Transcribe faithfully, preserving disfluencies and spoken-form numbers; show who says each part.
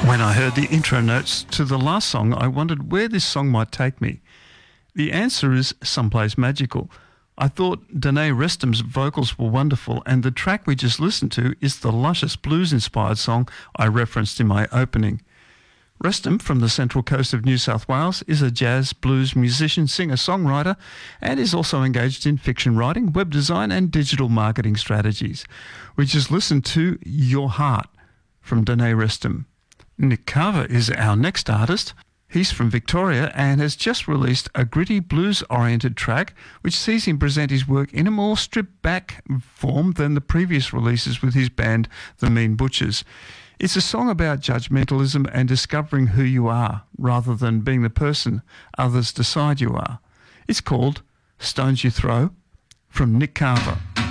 Speaker 1: When I heard the intro notes to the last song, I wondered where this song might take me. The answer is someplace magical. I thought Danae Restam's vocals were wonderful, and the track we just listened to is the luscious blues-inspired song I referenced in my opening. Restam, from the central coast of New South Wales, is a jazz blues musician, singer-songwriter, and is also engaged in fiction writing, web design and digital marketing strategies. We just listened to Your Heart from Danae Restam. Nick Carver is our next artist. He's from Victoria and has just released a gritty blues-oriented track which sees him present his work in a more stripped-back form than the previous releases with his band The Mean Butchers. It's a song about judgmentalism and discovering who you are rather than being the person others decide you are. It's called Stones You Throw from Nick Carver.